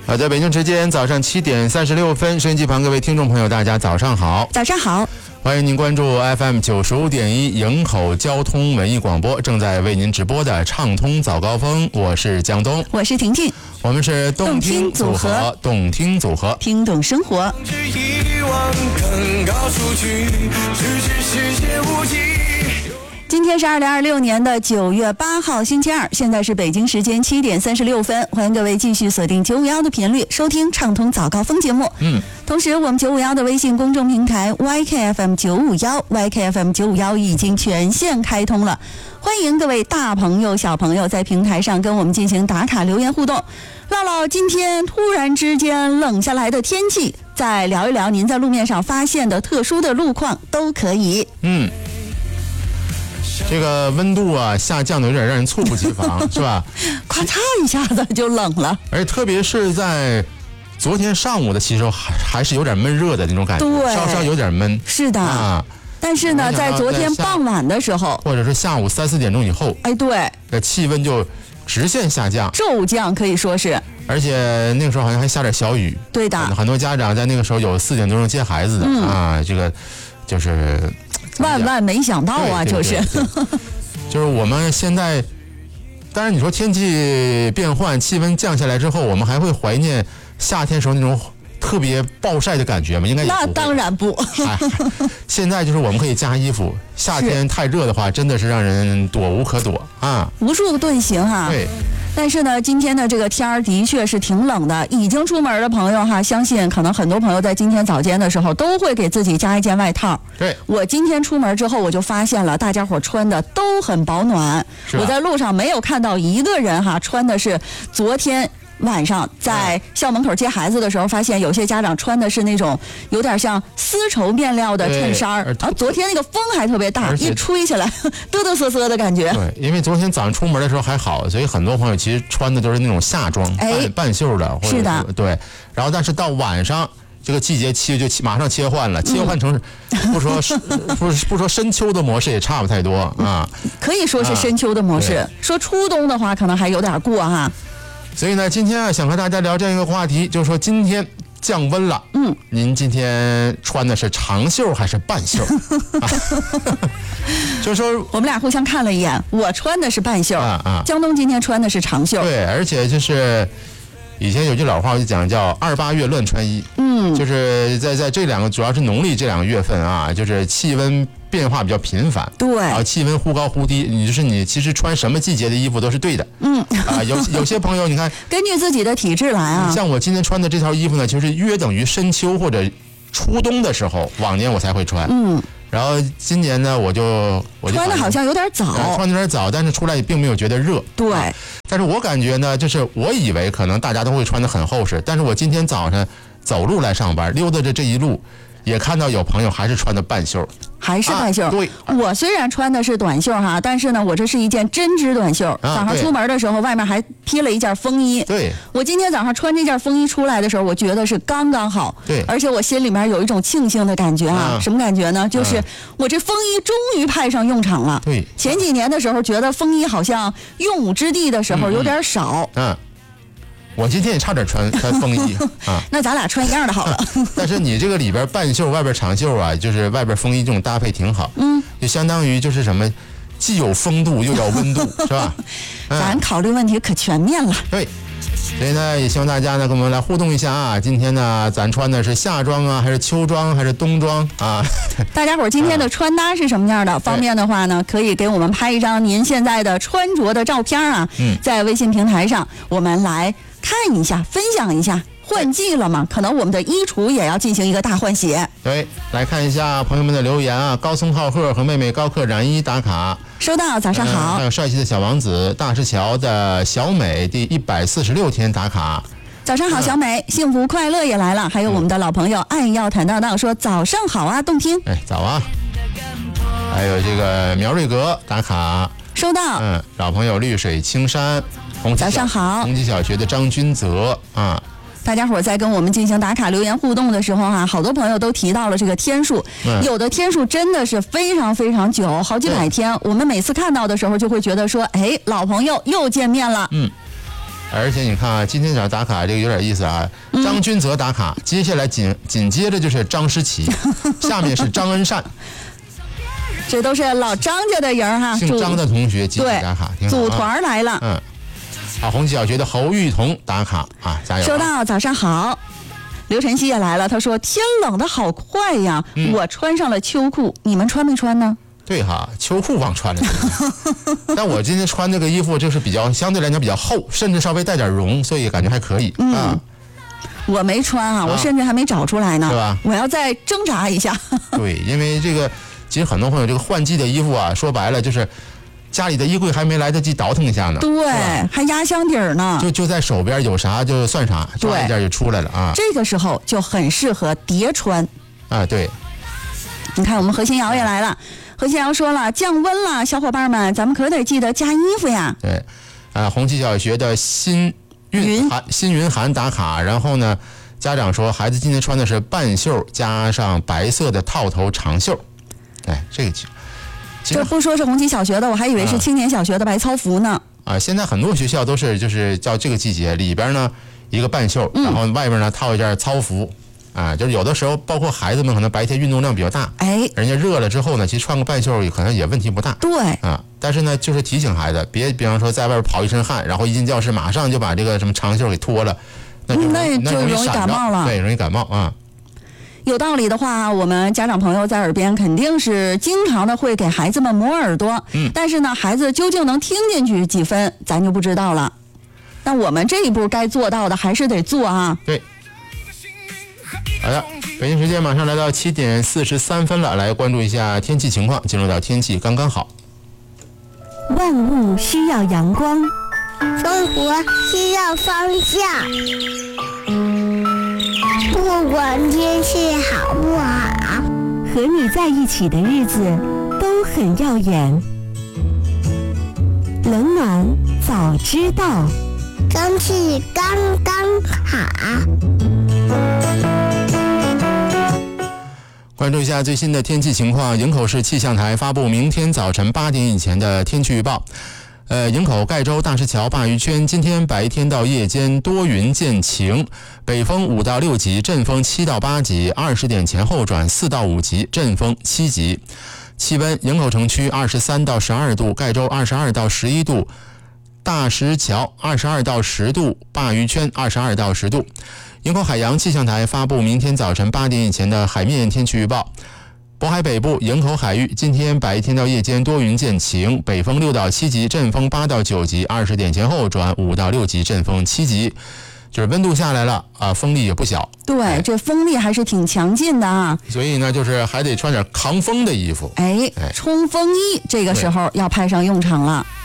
好的，北京时间早上7点36分，收音机旁各位听众朋友，大家早上好。 早上好， 欢迎您关注 FM 95.1营口交通文艺广播，正在为您直播的畅通早高峰，我是江东， 我是婷婷， 我们是动听组合，动听组合， 听懂生活。今天是2026年的9月8号星期二，现在是北京时间7点36分，欢迎各位继续锁定951的频率收听畅通早高峰节目。同时我们951的微信公众平台 YKFM951 已经全线开通了，欢迎各位大朋友小朋友在平台上跟我们进行打卡留言互动，唠唠今天突然之间冷下来的天气，再聊一聊您在路面上发现的特殊的路况都可以。 这个温度啊下降的有点让人猝不及防是吧？ 咔嚓一下子就冷了， 而且特别是在昨天上午的其实还是有点闷热的那种感觉， 对， 稍稍有点闷。 是的啊，但是呢，在昨天傍晚的时候， 或者是下午3、4点钟以后， 对， 气温就直线下降， 骤降可以说是。 而且那个时候好像还下点小雨。对的，很多家长在那个时候有4点多钟接孩子的啊，这个就是。 万万没想到啊，就是我们现在，当然你说天气变换，气温降下来之后，我们还会怀念夏天时候那种特别暴晒的感觉吗？应该也不会。 那当然不。 现在就是我们可以加衣服，夏天太热的话，真的是让人躲无可躲啊， 无数个遁形哈。对。但是呢，今天的这个天儿的确是挺冷的，已经出门的朋友哈，相信可能很多朋友在今天早间的时候都会给自己加一件外套。 对， 我今天出门之后，我就发现了大家伙穿的都很保暖，我在路上没有看到一个人哈穿的是昨天晚上在校门口接孩子的时候，发现有些家长穿的是那种有点像丝绸面料的衬衫，然后昨天那个风还特别大，一吹起来嘚嘚瑟瑟的感觉。 对，因为昨天早上出门的时候还好，所以很多朋友其实穿的都是那种夏装，半袖的，或者是的，对。然后但是到晚上这个季节就马上切换了，切换成不说深秋的模式也差不太多啊， 可以说是深秋的模式。说初冬的话，可能还有点过哈。 所以呢，今天想和大家聊这样一个话题，就是说今天降温了，您今天穿的是长袖还是半袖？就是说我们俩互相看了一眼，我穿的是半袖，江东今天穿的是长袖。 对，而且就是以前有句老话就讲叫28月乱穿衣，就是在这两个主要是农历这2个月份啊，就是气温变化比较频繁，对，然后气温忽高忽低，你其实穿什么季节的衣服都是对的，有些朋友你看根据自己的体质来啊， 像我今天穿的这条衣服呢，就是约等于深秋或者初冬的时候，往年我才会穿，然后今年呢我穿的好像有点早， 穿的有点早，但是出来也并没有觉得热， 对， 但是我感觉呢，就是我以为可能大家都会穿得很厚实，但是我今天早上走路来上班，溜达着这一路，也看到有朋友还是穿的半袖， 还是半袖。对，我虽然穿的是短袖哈，但是呢，我这是一件针织短袖。早上出门的时候，外面还披了一件风衣。对，我今天早上穿这件风衣出来的时候，我觉得是刚刚好。对，而且我心里面有一种庆幸的感觉啊，什么感觉呢？就是我这风衣终于派上用场了。对，前几年的时候觉得风衣好像用武之地的时候有点少。 我今天也差点穿风衣啊， 那咱俩穿一样的好了。 但是你这个里边半袖外边长袖啊，就是外边风衣这种搭配挺好，就相当于就是什么，既有风度又有温度，是吧？ 咱考虑问题可全面了。 对，所以呢，也希望大家呢跟我们来互动一下啊。今天呢，咱穿的是夏装啊，还是秋装，还是冬装啊？ 大家伙今天的穿搭是什么样的？方便的话呢，可以给我们拍一张您现在的穿着的照片啊，在微信平台上我们来看一下，分享一下。换季了嘛，可能我们的衣橱也要进行一个大换血。 对，来看一下朋友们的留言啊，高松浩赫和妹妹高克染衣打卡， 收到，早上好。 还有帅气的小王子，大石桥的小美第146天打卡。 早上好，小美，幸福快乐也来了。还有我们的老朋友爱要坦荡荡说早上好啊，动听。 早啊。还有这个苗瑞阁打卡， 收到。 老朋友绿水青山， 早上好。 红旗小学的张君泽啊。 大家伙在跟我们进行打卡留言互动的时候啊，好多朋友都提到了这个天数，有的天数真的是非常非常久，好几百天。我们每次看到的时候就会觉得说，哎，老朋友又见面了。 而且你看啊，今天早上打卡这个有点意思啊。张君泽打卡，接下来紧接着就是张诗琪，下面是张恩善。 这都是老张家的人哈， 姓张的同学集体打卡， 组团来了。 好，红旗小学的侯玉彤打卡啊，加油！ 收到，早上好。刘晨曦也来了，他说天冷的好快呀，我穿上了秋裤，你们穿没穿呢？ 对哈，秋裤忘穿了。但我今天穿这个衣服就是比较相对来讲比较厚，甚至稍微带点绒，所以感觉还可以啊。 我没穿啊，我甚至还没找出来呢， 对吧？ 我要再挣扎一下。 对，因为这个其实很多朋友这个换季的衣服啊，说白了就是家里的衣柜还没来得及倒腾一下呢， 对，还压箱底儿呢， 就在手边，有啥就算啥，抓一件就出来了啊。 这个时候就很适合叠穿啊。对， 你看我们何新瑶也来了。何新瑶说了，降温了，小伙伴们，咱们可得记得加衣服呀。 对，红旗小学的新云涵打卡，然后呢，家长说孩子今天穿的是半袖加上白色的套头长袖，哎，这不说是红旗小学的，我还以为是青年小学的白操服呢。 现在很多学校都是就是叫这个季节里边呢一个半袖，然后外边呢套一件操服。就是有的时候，包括孩子们可能白天运动量比较大，人家热了之后呢，其实穿个半袖可能也问题不大。 对， 但是呢，就是提醒孩子，别比方说在外边跑一身汗，然后一进教室马上就把这个什么长袖给脱了，那就容易感冒了。 对，容易感冒啊。 有道理的话，我们家长朋友在耳边肯定是经常的会给孩子们磨耳朵，但是呢，孩子究竟能听进去几分，咱就不知道了。但我们这一步该做到的还是得做啊。 对。好的，北京时间马上来到7点43分了，来关注一下天气情况。进入到天气刚刚好。 万物需要阳光， 生活需要方向。不管天气好不好， 和你在一起的日子都很耀眼。冷暖早知道， 天气刚刚好。 关注一下最新的天气情况。营口市气象台发布明天早晨8点以前的天气预报。营口、盖州、大石桥、鲅鱼圈今天白天到夜间多云见晴，北风5到6级，阵风7到8级，20点前后转4到5级，阵风7级。气温：营口城区23到12度，盖州22到11度，大石桥22到10度，鲅鱼圈22到10度。营口海洋气象台发布明天早晨8点以前的海面天气预报。渤海北部营口海域今天白天到夜间多云见晴，北风6到7级，阵风8到9级，20点前后转5到6级，阵风7级。就是温度下来了啊，风力也不小。 对，这风力还是挺强劲的啊。 所以呢，就是还得穿点抗风的衣服。 冲锋衣这个时候要派上用场了。